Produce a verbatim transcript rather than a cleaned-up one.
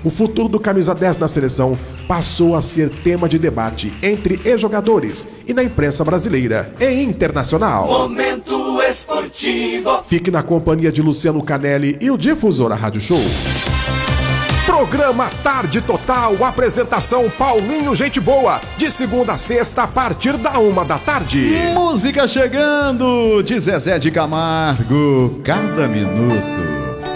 O futuro do camisa dez na seleção passou a ser tema de debate entre ex-jogadores e na imprensa brasileira e internacional. Momento Esportivo. Fique na companhia de Luciano Canelli e o Difusora Rádio Show. Programa Tarde Total, apresentação Paulinho Gente Boa, de segunda a sexta a partir da uma da tarde. Música chegando de Zezé de Camargo, cada minuto.